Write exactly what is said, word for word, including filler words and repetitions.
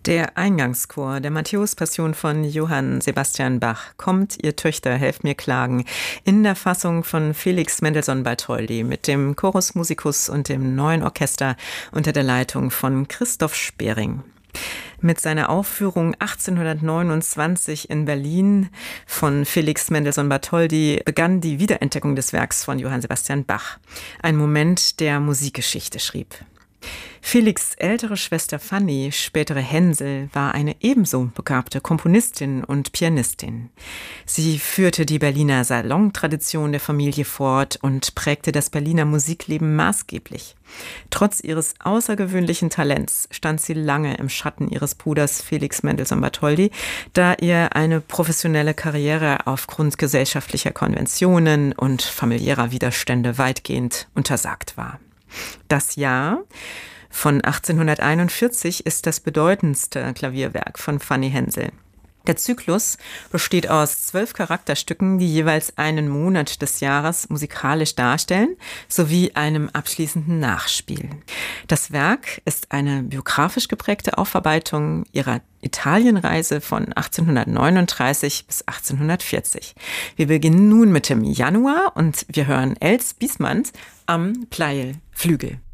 Der Eingangschor der Matthäus-Passion von Johann Sebastian Bach, Kommt, ihr Töchter, helft mir klagen, in der Fassung von Felix Mendelssohn Bartholdy mit dem Chorus Musicus und dem neuen Orchester unter der Leitung von Christoph Spering. Mit seiner Aufführung achtzehnhundertneunundzwanzig in Berlin von Felix Mendelssohn Bartholdy begann die Wiederentdeckung des Werks von Johann Sebastian Bach. Ein Moment, der Musikgeschichte schrieb. Felix' ältere Schwester Fanny, spätere Hänsel, war eine ebenso begabte Komponistin und Pianistin. Sie führte die Berliner Salontradition der Familie fort und prägte das Berliner Musikleben maßgeblich. Trotz ihres außergewöhnlichen Talents stand sie lange im Schatten ihres Bruders Felix Mendelssohn Bartholdy, da ihr eine professionelle Karriere aufgrund gesellschaftlicher Konventionen und familiärer Widerstände weitgehend untersagt war. Das Jahr von achtzehnhunderteinundvierzig ist das bedeutendste Klavierwerk von Fanny Hänsel. Der Zyklus besteht aus zwölf Charakterstücken, die jeweils einen Monat des Jahres musikalisch darstellen, sowie einem abschließenden Nachspiel. Das Werk ist eine biografisch geprägte Aufarbeitung ihrer Italienreise von achtzehnhundertneununddreißig bis achtzehnhundertvierzig. Wir beginnen nun mit dem Januar und wir hören Els Biesmans am Pleyel Flügel.